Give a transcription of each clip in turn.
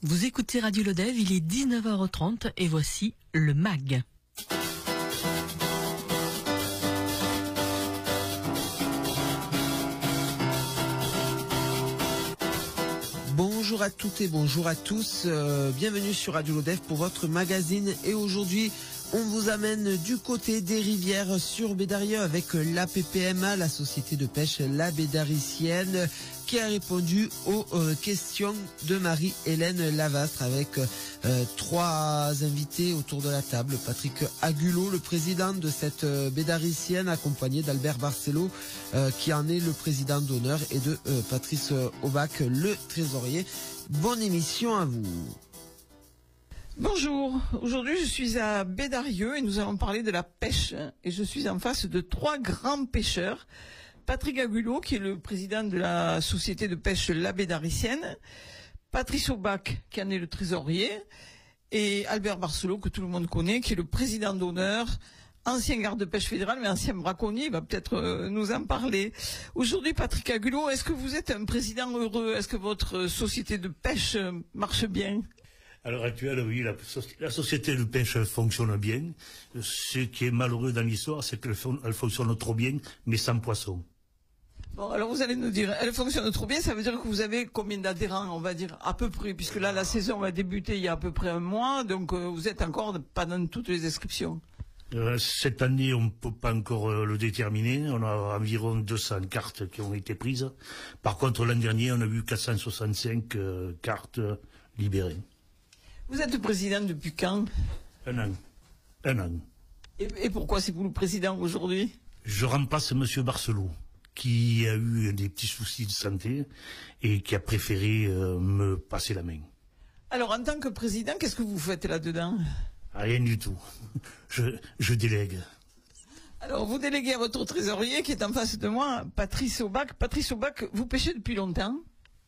Vous écoutez Radio Lodève, il est 19h30 et voici le MAG. Bonjour à toutes et bonjour à tous, bienvenue sur Radio Lodève pour votre magazine et aujourd'hui on vous amène du côté des rivières sur Bédarieux avec la PPMA, la société de pêche La Bédaricienne, qui a répondu aux questions de Marie-Hélène Lavastre avec trois invités autour de la table. Patrick Agulot, le président de cette Bédaricienne, accompagné d'Albert Barcelo, qui en est le président d'honneur, et de Patrice Aubac, le trésorier. Bonne émission à vous. Bonjour, aujourd'hui je suis à Bédarieux et nous allons parler de la pêche et je suis en face de trois grands pêcheurs. Patrick Agulot, qui est le président de la société de pêche La Bédaricienne, Patrice Aubac, qui en est le trésorier, et Albert Barcelo, que tout le monde connaît, qui est le président d'honneur, ancien garde-pêche fédéral, mais ancien braconnier, il va peut-être nous en parler. Aujourd'hui, Patrick Agulot, est-ce que vous êtes un président heureux? Est-ce que votre société de pêche marche bien? À l'heure actuelle, oui, la société de pêche fonctionne bien. Ce qui est malheureux dans l'histoire, c'est qu'elle fonctionne trop bien, mais sans poisson. Bon, alors vous allez nous dire, elle fonctionne trop bien, ça veut dire que vous avez combien d'adhérents, on va dire, à peu près, puisque là, la saison va débuter il y a à peu près un mois, donc vous êtes encore pas dans toutes les inscriptions. Cette année, on ne peut pas encore le déterminer. On a environ 200 cartes qui ont été prises. Par contre, l'an dernier, on a eu 465 cartes libérées. Vous êtes président depuis quand? Un an. Et pourquoi c'est vous le président aujourd'hui? Je remplace Monsieur Barcelo, qui a eu des petits soucis de santé et qui a préféré me passer la main. Alors, en tant que président, qu'est-ce que vous faites là-dedans? Rien du tout. Je délègue. Alors, vous déléguez à votre trésorier, qui est en face de moi, Patrice Aubac. Patrice Aubac, vous pêchez depuis longtemps?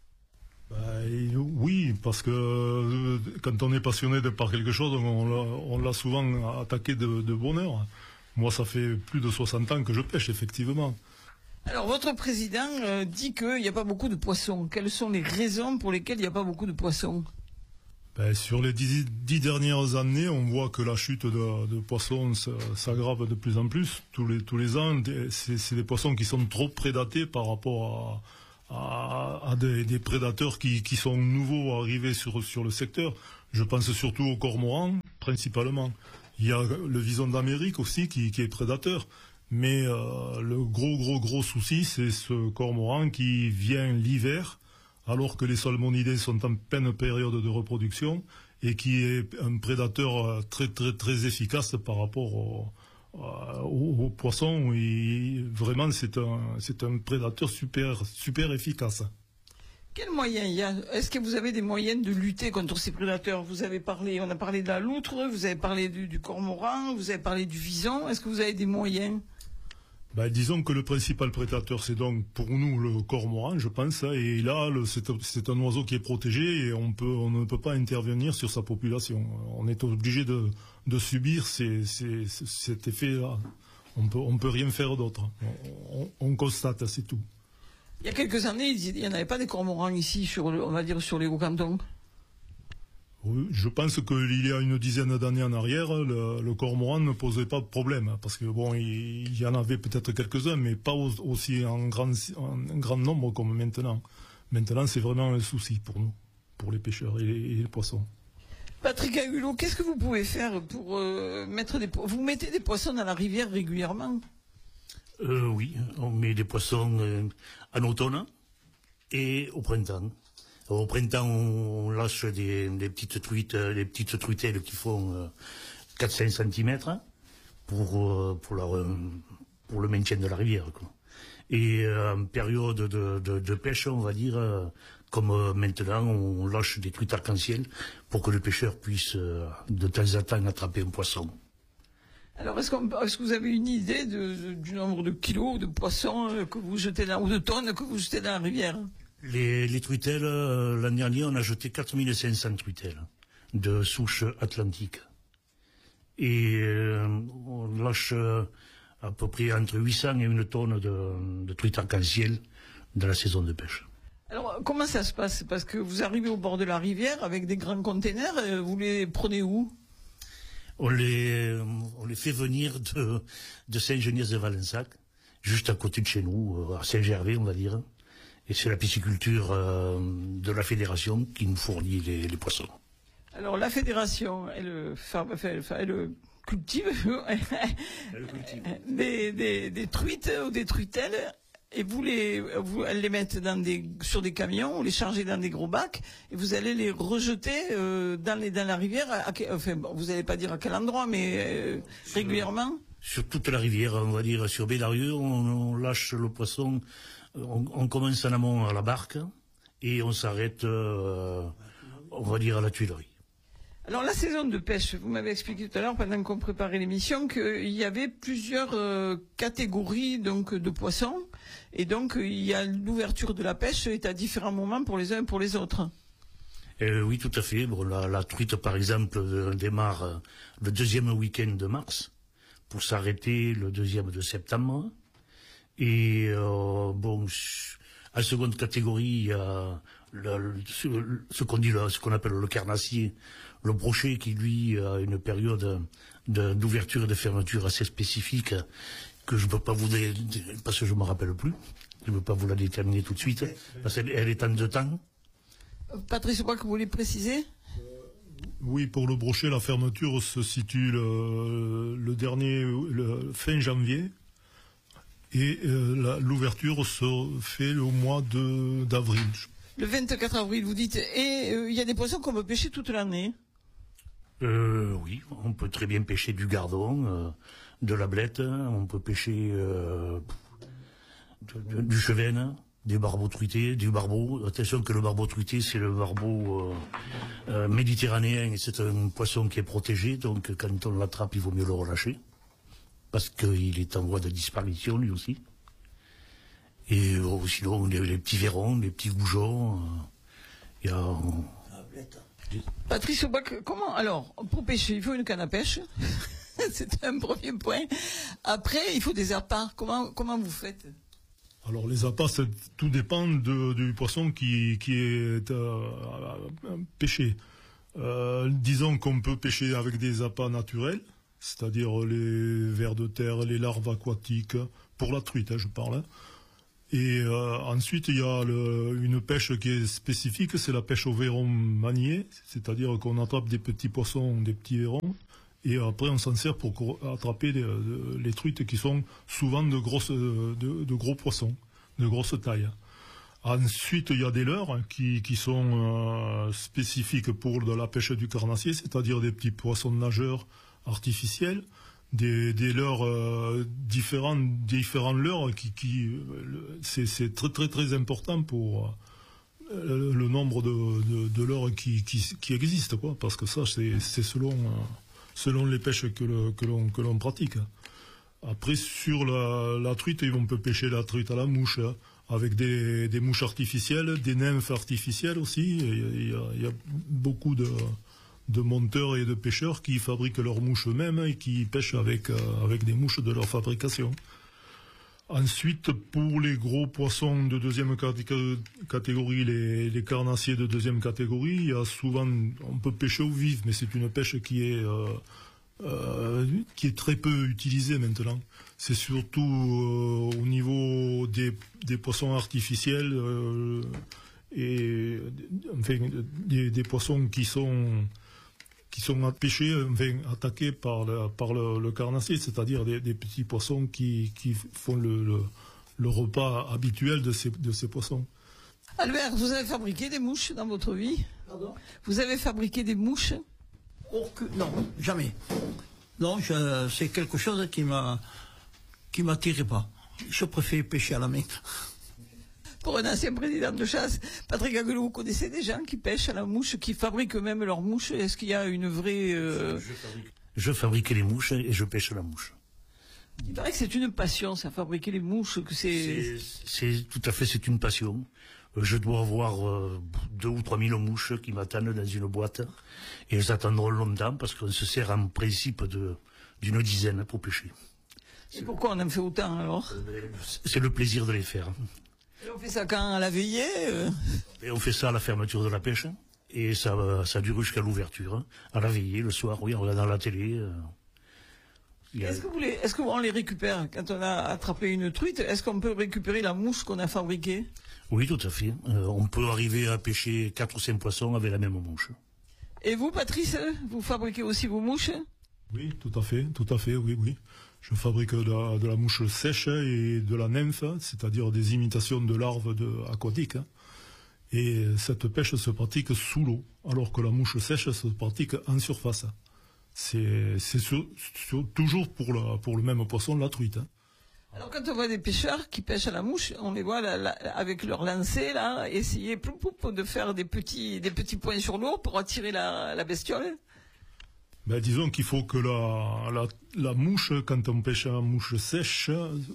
Oui, parce que quand on est passionné par quelque chose, on l'a souvent attaqué de bonheur. Moi, ça fait plus de 60 ans que je pêche, effectivement. Alors, votre président dit qu'il n'y a pas beaucoup de poissons. Quelles sont les raisons pour lesquelles il n'y a pas beaucoup de poissons? Sur les 10 dernières années, on voit que la chute de poissons s'aggrave de plus en plus. Tous les ans, c'est des poissons qui sont trop prédatés par rapport à des prédateurs qui sont nouveaux arrivés sur le secteur. Je pense surtout aux cormorans, principalement. Il y a le vison d'Amérique aussi qui est prédateur. Mais le gros souci, c'est ce cormoran qui vient l'hiver, alors que les salmonidés sont en pleine période de reproduction, et qui est un prédateur très efficace par rapport aux poissons. Et vraiment, c'est un prédateur super efficace. Quels moyens il y a? Est-ce que vous avez des moyens de lutter contre ces prédateurs? On a parlé de la loutre, vous avez parlé du cormoran, vous avez parlé du vison. Est-ce que vous avez des moyens? Disons que le principal prédateur, c'est donc pour nous le cormoran, je pense, et là, c'est un oiseau qui est protégé et on ne peut pas intervenir sur sa population. On est obligé de subir cet effet-là. On peut rien faire d'autre. On constate, c'est tout. Il y a quelques années, il n'y en avait pas des cormorans ici, on va dire sur les Hauts-Cantons. Oui, je pense qu'il y a une dizaine d'années en arrière, le cormoran ne posait pas de problème, parce que bon, il y en avait peut-être quelques-uns, mais pas aussi en grand nombre comme maintenant. Maintenant, c'est vraiment un souci pour nous, pour les pêcheurs et les poissons. Patrick Agulot, qu'est-ce que vous pouvez faire pour vous mettez des poissons dans la rivière régulièrement? Oui, on met des poissons en automne et au printemps. Au printemps, on lâche des petites truites, des petites truitelles qui font 4-5 cm pour le maintien de la rivière, quoi. Et en période de pêche, on va dire, comme maintenant, on lâche des truites arc-en-ciel pour que le pêcheur puisse de temps en temps attraper un poisson. Alors, est-ce que vous avez une idée du nombre de kilos de poissons que vous jetez ou de tonnes que vous jetez dans la rivière? Les truitelles, l'an dernier, on a jeté 4500 truitelles de souche atlantique. Et on lâche à peu près entre 800 et 1 tonne de truites arc-en-ciel dans la saison de pêche. Alors, Alors, comment ça se passe? Parce que vous arrivez au bord de la rivière avec des grands containers, vous les prenez où? On les fait venir de Saint-Geniès-de-Valensac, juste à côté de chez nous, à Saint-Gervais, on va dire. Et c'est la pisciculture de la fédération qui nous fournit les poissons. Alors, la fédération, elle cultive des truites ou des truitelles, et elles les mettent sur des camions, ou les chargez dans des gros bacs, et vous allez les rejeter dans la rivière. Vous n'allez pas dire à quel endroit, mais régulièrement. Sur toute la rivière, on va dire, sur Bédarieux, on lâche le poisson. On commence en amont à la barque et on s'arrête, on va dire, à la Tuilerie. Alors la saison de pêche, vous m'avez expliqué tout à l'heure pendant qu'on préparait l'émission qu'il y avait plusieurs catégories donc de poissons, et donc il y a l'ouverture de la pêche est à différents moments pour les uns et pour les autres. Oui, tout à fait. Bon, la truite, par exemple, démarre le deuxième week-end de mars pour s'arrêter le 2e de septembre. Et bon, en seconde catégorie, il y a ce qu'on appelle le carnassier, le brochet, qui lui a une période d'ouverture et de fermeture assez spécifique que je ne peux pas vous dire parce que je ne me rappelle plus. Je ne peux pas vous la déterminer tout de suite parce qu'elle est en 2 temps. Patrice, je crois que vous voulez préciser? Oui, pour le brochet, la fermeture se situe le fin janvier. Et l'ouverture se fait au mois d'avril. Le 24 avril, vous dites. Et il y a des poissons qu'on peut pêcher toute l'année? Oui, on peut très bien pêcher du gardon, de la blette, on peut pêcher du chevenne, des barbeaux truités, du barbeau. Attention que le barbeau truité, c'est le barbeau méditerranéen, et c'est un poisson qui est protégé, donc quand on l'attrape, il vaut mieux le relâcher. Parce qu'il est en voie de disparition, lui aussi. Et sinon, les petits verrons, les petits goujons, il y a... Patrice Aubac, comment... Alors, pour pêcher, il faut une canne à pêche. C'est un premier point. Après, il faut des appâts. Comment vous faites? Alors, les appâts, tout dépend du poisson qui est pêché. Disons qu'on peut pêcher avec des appâts naturels, c'est-à-dire les vers de terre, les larves aquatiques, pour la truite, je parle. Et ensuite, il y a une pêche qui est spécifique, c'est la pêche au verron manié, c'est-à-dire qu'on attrape des petits poissons, des petits verrons, et après on s'en sert pour attraper les truites qui sont souvent de gros poissons, de grosse taille. Ensuite, il y a des leurres qui sont spécifiques pour de la pêche du carnassier, c'est-à-dire des petits poissons nageurs artificiels, des leurres différents leurres c'est très très très important pour le nombre de leurres qui existent, quoi, parce que ça c'est selon les pêches que l'on pratique. Après, sur la truite, on peut pêcher la truite à la mouche avec des mouches artificielles, des nymphes artificielles aussi. Il y a beaucoup de monteurs et de pêcheurs qui fabriquent leurs mouches eux-mêmes et qui pêchent avec des mouches de leur fabrication. Ensuite, pour les gros poissons de deuxième catégorie, les carnassiers de deuxième catégorie, il y a souvent, on peut pêcher au vif, mais c'est une pêche qui est très peu utilisée maintenant. C'est surtout au niveau des poissons artificiels et enfin des poissons qui sont pêchés, attaqués par le carnassier, c'est-à-dire des petits poissons qui font le repas habituel de ces poissons. Albert, vous avez fabriqué des mouches dans votre vie? Pardon? Vous avez fabriqué des mouches? Non, jamais. Non, c'est quelque chose qui m'attirait pas. Je préfère pêcher à la main. Pour un ancien président de chasse, Patrick Agulot, vous connaissez des gens qui pêchent à la mouche, qui fabriquent eux-mêmes leurs mouches? Est-ce qu'il y a une vraie... Je fabrique les mouches et je pêche la mouche. Il paraît que c'est une passion, ça, fabriquer les mouches, que c'est... Tout à fait, c'est une passion. Je dois avoir 2 ou 3 000 mouches qui m'attendent dans une boîte, et elles attendront longtemps parce qu'on se sert en principe d'une dizaine pour pêcher. Et pourquoi on en fait autant alors? C'est le plaisir de les faire. Et on fait ça quand à la veillée Et on fait ça à la fermeture de la pêche. Et ça dure jusqu'à l'ouverture. Hein. À la veillée, le soir, oui, on regarde la télé. Est-ce qu'on les récupère quand on a attrapé une truite? Est-ce qu'on peut récupérer la mouche qu'on a fabriquée? Oui, tout à fait. On peut arriver à pêcher 4 ou 5 poissons avec la même mouche. Et vous, Patrice, vous fabriquez aussi vos mouches? Oui, tout à fait, oui. Je fabrique de la mouche sèche et de la nymphe, c'est-à-dire des imitations de larves aquatiques. Hein. Et cette pêche se pratique sous l'eau, alors que la mouche sèche se pratique en surface. C'est toujours pour le même poisson, la truite. Hein. Alors quand on voit des pêcheurs qui pêchent à la mouche, on les voit avec leur lancer là, essayer de faire des petits points sur l'eau pour attirer la bestiole. Ben, disons qu'il faut que la mouche, quand on pêche à la mouche sèche,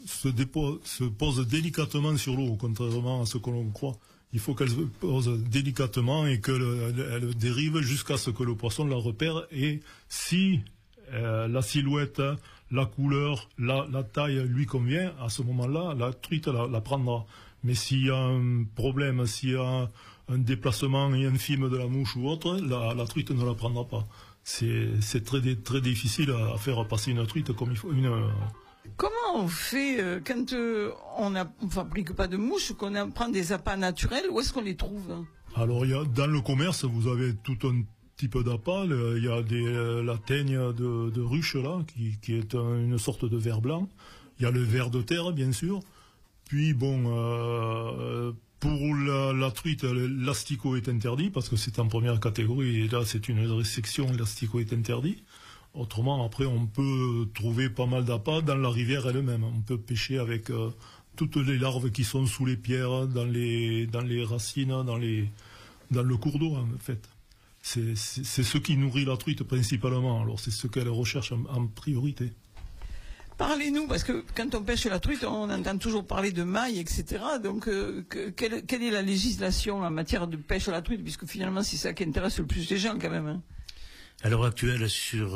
se pose délicatement sur l'eau, contrairement à ce que l'on croit. Il faut qu'elle se pose délicatement et qu'elle dérive jusqu'à ce que le poisson la repère. Et si la silhouette, la couleur, la taille lui convient, à ce moment-là, la truite la prendra. Mais s'il y a un problème, s'il y a un déplacement infime de la mouche ou autre, la truite ne la prendra pas. C'est très difficile à faire passer une truite comme il faut. Comment on fait quand on ne fabrique pas de mouches, qu'on prend des appâts naturels, où est-ce qu'on les trouve? Alors, dans le commerce, vous avez tout un type d'appât. Il y a la teigne de ruche, là, qui est une sorte de ver blanc. Il y a le ver de terre, bien sûr. Puis, bon, pour la truite, l'asticot est interdit, parce que c'est en première catégorie, et là, c'est une restriction, l'asticot est interdit. Autrement, après, on peut trouver pas mal d'appâts dans la rivière elle-même. On peut pêcher avec toutes les larves qui sont sous les pierres, dans les racines, dans le cours d'eau, en fait. C'est ce qui nourrit la truite principalement. Alors, c'est ce qu'elle recherche en priorité. Parlez-nous, parce que quand on pêche la truite, on entend toujours parler de mailles, etc. Donc, quelle est la législation en matière de pêche à la truite, puisque finalement, c'est ça qui intéresse le plus les gens, quand même. Hein. À l'heure actuelle, sur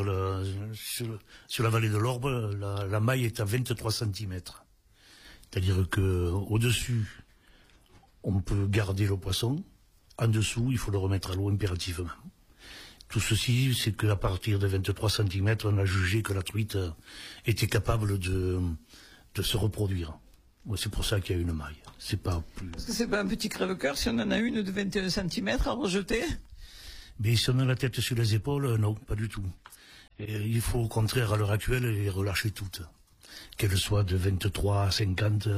la vallée de l'Orbe, la maille est à 23 cm. C'est-à-dire que au-dessus, on peut garder le poisson. En dessous, il faut le remettre à l'eau impérativement. Tout ceci, c'est qu'à partir de 23 cm, on a jugé que la truite était capable de se reproduire. C'est pour ça qu'il y a une maille. C'est pas plus... Parce que c'est pas un petit crève-cœur si on en a une de 21 cm à rejeter? Mais si on a la tête sur les épaules, non, pas du tout. Et il faut au contraire, à l'heure actuelle, les relâcher toutes. Qu'elles soient de 23 à 50.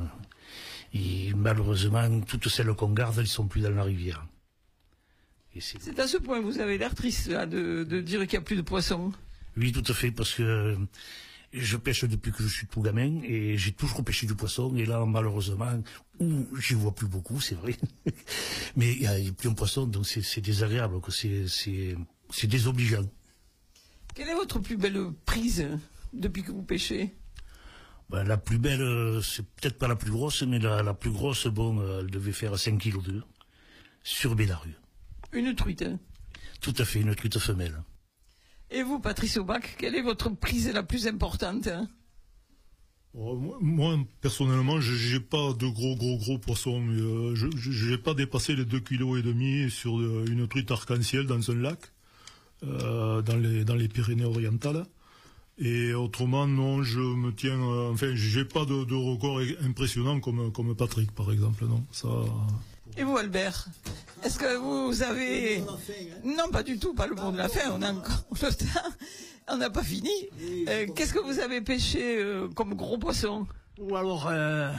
Et malheureusement, toutes celles qu'on garde, elles ne sont plus dans la rivière. C'est à ce point, vous avez l'air triste là, de dire qu'il n'y a plus de poissons. Oui, tout à fait, parce que je pêche depuis que je suis tout gamin et j'ai toujours pêché du poisson. Et là, malheureusement, je vois plus beaucoup, c'est vrai. Mais il n'y a plus un poisson, donc c'est désagréable, c'est désobligeant. Quelle est votre plus belle prise depuis que vous pêchez? La plus belle, c'est peut-être pas la plus grosse, mais la plus grosse, bon, elle devait faire 5 kg sur Bédarue. Une truite, hein? Tout à fait, une truite femelle. Et vous, Patrice Aubac, quelle est votre prise la plus importante, hein? Moi, personnellement, j'ai pas de gros poissons. Mais, j'ai pas dépassé les 2,5 kg sur une truite arc-en-ciel dans un lac, dans les Pyrénées-Orientales. Et autrement, non, je me tiens... enfin, j'ai pas de record impressionnant comme Patrick, par exemple, non. Ça... Et vous, Albert, est-ce que vous avez... Non, pas du tout, pas le bon de la fin, on a encore le temps, on n'a pas fini. Qu'est-ce que vous avez pêché comme gros poisson? Ou alors, un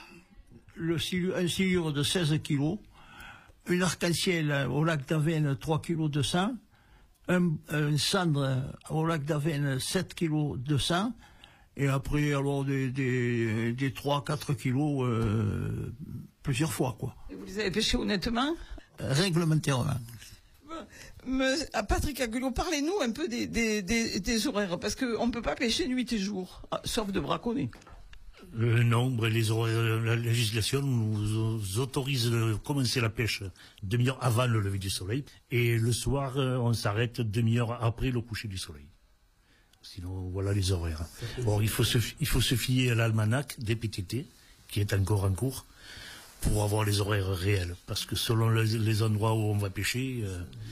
silure de 16 kilos, une arc-en-ciel au lac d'Avenne, 3 kg de sang, un cendre au lac d'Avenne, 7 kg de sang, et après, alors, des 3-4 kilos plusieurs fois, quoi. Et vous les avez pêchés honnêtement? Réglementairement. Patrick Agulot, parlez-nous un peu des horaires, parce qu'on ne peut pas pêcher nuit et jour, sauf de braconner. Non, la législation nous autorise de commencer la pêche demi-heure avant le lever du soleil, et le soir, on s'arrête demi-heure après le coucher du soleil. Sinon, voilà les horaires. Bon, il faut se fier à l'almanach des PTT, qui est encore en cours. pour avoir les horaires réels. Parce que selon les endroits où on va pêcher,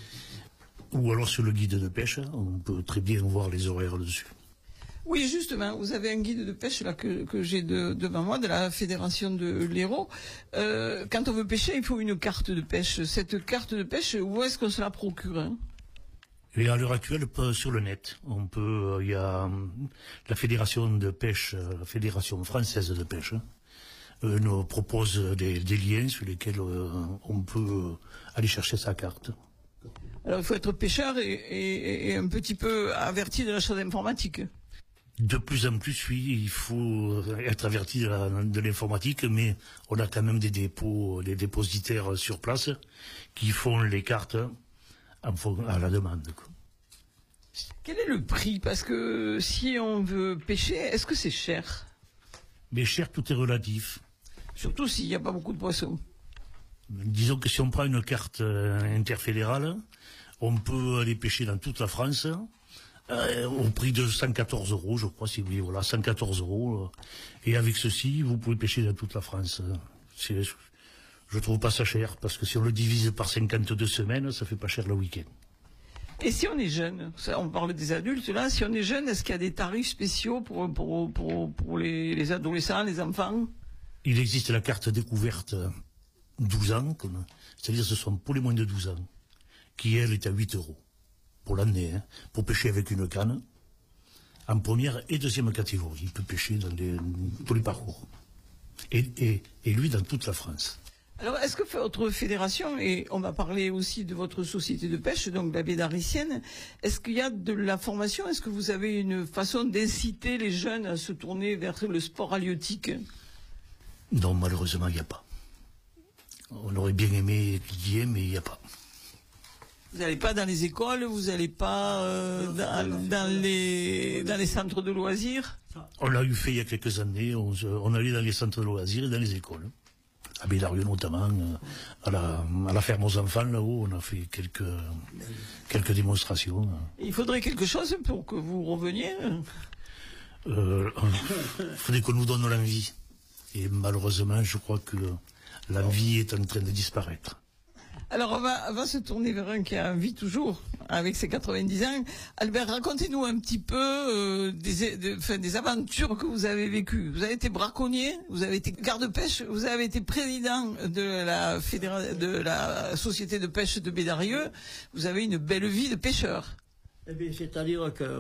ou alors sur le guide de pêche, on peut très bien voir les horaires dessus. Oui, justement, vous avez un guide de pêche là que j'ai devant moi, de la Fédération de l'Hérault. Quand on veut pêcher, il faut une carte de pêche. Cette carte de pêche, où est-ce qu'on se la procure, hein? Et à l'heure actuelle, sur le net, on peut, il y a la Fédération de pêche, la Fédération française de pêche, nous propose des liens sur lesquels on peut aller chercher sa carte. Alors, il faut être pêcheur et un petit peu averti de la chose informatique. De plus en plus, oui, il faut être averti de l'informatique, mais on a quand même des dépositaires sur place qui font les cartes à la demande, quoi. Quel est le prix? Parce que si on veut pêcher, est-ce que c'est cher? Mais cher, tout est relatif. Surtout s'il n'y a pas beaucoup de poissons. Disons que si on prend une carte interfédérale, on peut aller pêcher dans toute la France au prix de 114 €, je crois, si oui, voilà, 114 €. Et avec ceci, vous pouvez pêcher dans toute la France. Je trouve pas ça cher, parce que si on le divise par 52 semaines, ça fait pas cher le week-end. Et si on est jeune, ça, on parle des adultes là, si on est jeune, est-ce qu'il y a des tarifs spéciaux pour les adolescents, les enfants? Il existe la carte découverte 12 ans, c'est-à-dire ce sont pour les moins de 12 ans, qui elle est à 8 € pour l'année, hein, pour pêcher avec une canne, en première et deuxième catégorie. Il peut pêcher dans tous les parcours. Et lui dans toute la France. Alors, est-ce que votre fédération, et on va parler aussi de votre société de pêche, donc la Bédaricienne, est-ce qu'il y a de la formation? Est-ce que vous avez une façon d'inciter les jeunes à se tourner vers le sport halieutique? Non, malheureusement, il n'y a pas. On aurait bien aimé qu'il y ait, mais il n'y a pas. Vous n'allez pas dans les écoles, vous n'allez pas dans les centres de loisirs? On l'a eu fait il y a quelques années, on allait dans les centres de loisirs et dans les écoles. À Bédarieux notamment, à la ferme aux enfants, là-haut, on a fait quelques démonstrations. Il faudrait quelque chose pour que vous reveniez? Il faudrait qu'on nous donne l'envie. Et malheureusement, je crois que l'envie est en train de disparaître. Alors, on va se tourner vers un qui a envie toujours, avec ses 90 ans. Albert, racontez-nous un petit peu des aventures que vous avez vécues. Vous avez été braconnier, vous avez été garde-pêche, vous avez été président de la société de pêche de Bédarieux. Vous avez une belle vie de pêcheur. Eh bien, c'est-à-dire que